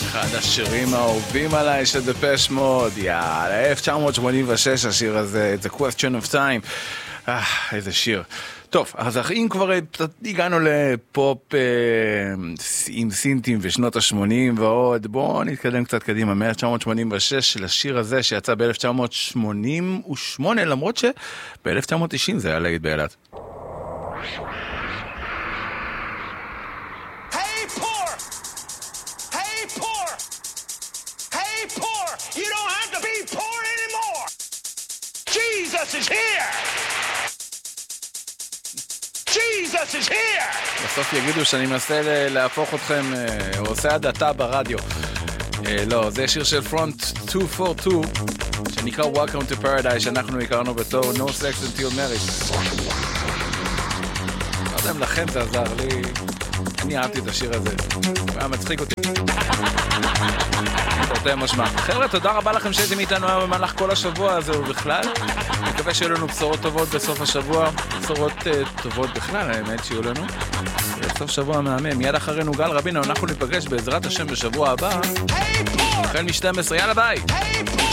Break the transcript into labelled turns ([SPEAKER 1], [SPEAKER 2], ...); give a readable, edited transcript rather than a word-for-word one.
[SPEAKER 1] אחד השירים האהובים עליי של דפש מוד, יאללה, 1986 השיר הזה, It's a Question of Time. איזה שיר. טוב, אז אם כבר הגענו לפופ עם סינטים ושנות ה-80 ועוד, בואו נתקדם קצת קדימה, מ-1986 של השיר הזה שיצא ב-1988, למרות שב-1990 זה היה להיט באילת.
[SPEAKER 2] Jesus is here! Jesus is here!
[SPEAKER 1] בסוף יגידו שאני מנסה להפוך אתכם, עושה הדתה ברדיו. לא, זה שיר של Front 242, שנקרא Welcome to Paradise, שאנחנו הכרנו בתור No Sex Until Marriage. לא יודע אם לכם זה עזר לי, אני אהבתי את השיר הזה, הוא היה מצחיק אותי. תרתי משמע. חבר'ה, תודה רבה לכם שהייתם איתנו היום במהלך כל השבוע הזה ובכלל. מקווה שיהיו לנו בשורות טובות בסוף השבוע, בשורות טובות בכלל, האמת שיהיו לנו. בסוף שבוע מהמם, מיד אחרינו גל רבינו, אנחנו ניפגש בעזרת השם בשבוע הבא. החל מ-12, יאללה ביי!